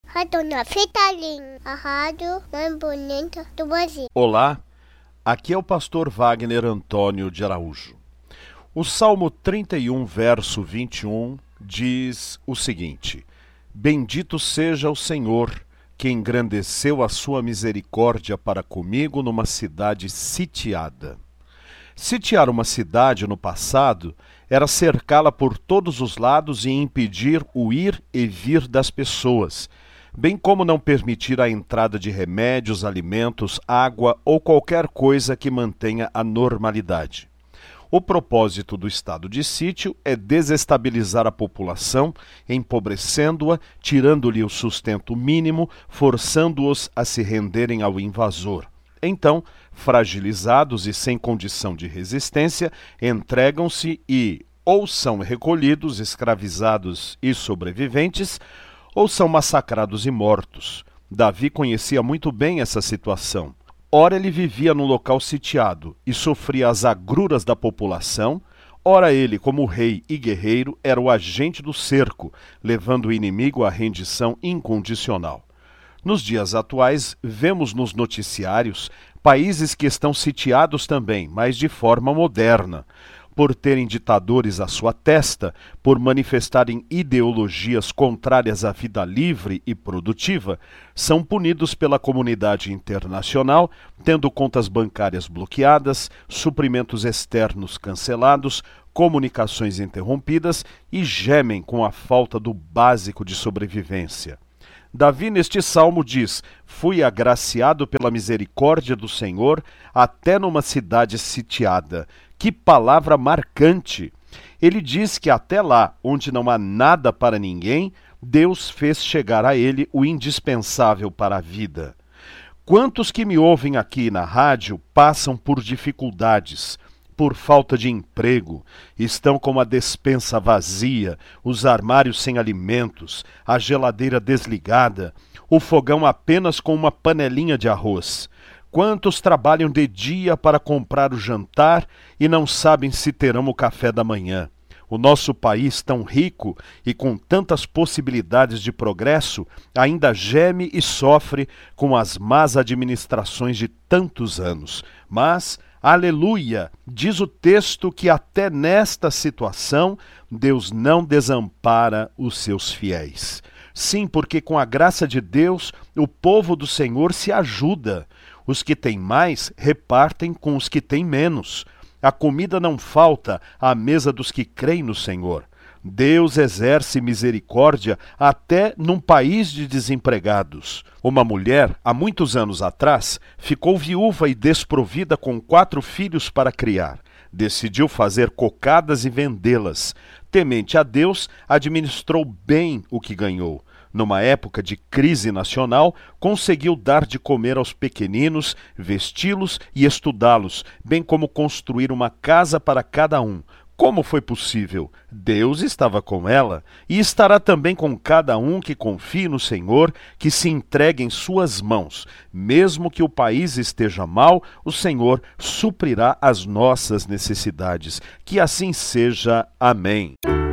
Rádio na Fitalinha, a rádio mais bonita do Brasil. Olá, aqui é o pastor Wagner Antônio de Araújo. O Salmo 31, verso 21, diz o seguinte: Bendito seja o Senhor, que engrandeceu a sua misericórdia para comigo numa cidade sitiada. Sitiar uma cidade no passado era cercá-la por todos os lados e impedir o ir e vir das pessoas, bem como não permitir a entrada de remédios, alimentos, água ou qualquer coisa que mantenha a normalidade. O propósito do estado de sítio é desestabilizar a população, empobrecendo-a, tirando-lhe o sustento mínimo, forçando-os a se renderem ao invasor. Então, fragilizados e sem condição de resistência, entregam-se e ou são recolhidos, escravizados e sobreviventes, ou são massacrados e mortos. Davi conhecia muito bem essa situação. Ora ele vivia num local sitiado e sofria as agruras da população, ora ele, como rei e guerreiro, era o agente do cerco, levando o inimigo à rendição incondicional. Nos dias atuais, vemos nos noticiários países que estão sitiados também, mas de forma moderna. Por terem ditadores à sua testa, por manifestarem ideologias contrárias à vida livre e produtiva, são punidos pela comunidade internacional, tendo contas bancárias bloqueadas, suprimentos externos cancelados, comunicações interrompidas e gemem com a falta do básico de sobrevivência. Davi, neste salmo, diz: Fui agraciado pela misericórdia do Senhor até numa cidade sitiada. Que palavra marcante! Ele diz que até lá, onde não há nada para ninguém, Deus fez chegar a ele o indispensável para a vida. Quantos que me ouvem aqui na rádio passam por dificuldades, por falta de emprego, estão com a despensa vazia, os armários sem alimentos, a geladeira desligada, o fogão apenas com uma panelinha de arroz. Quantos trabalham de dia para comprar o jantar e não sabem se terão o café da manhã? O nosso país, tão rico e com tantas possibilidades de progresso, ainda geme e sofre com as más administrações de tantos anos. Mas, aleluia, diz o texto que até nesta situação Deus não desampara os seus fiéis. Sim, porque com a graça de Deus, o povo do Senhor se ajuda. Os que têm mais repartem com os que têm menos. A comida não falta à mesa dos que creem no Senhor. Deus exerce misericórdia até num país de desempregados. Uma mulher, há muitos anos atrás, ficou viúva e desprovida com 4 filhos para criar. Decidiu fazer cocadas e vendê-las. Temente a Deus, administrou bem o que ganhou. Numa época de crise nacional, conseguiu dar de comer aos pequeninos, vesti-los e estudá-los, bem como construir uma casa para cada um. Como foi possível? Deus estava com ela e estará também com cada um que confie no Senhor, que se entregue em suas mãos. Mesmo que o país esteja mal, o Senhor suprirá as nossas necessidades. Que assim seja. Amém.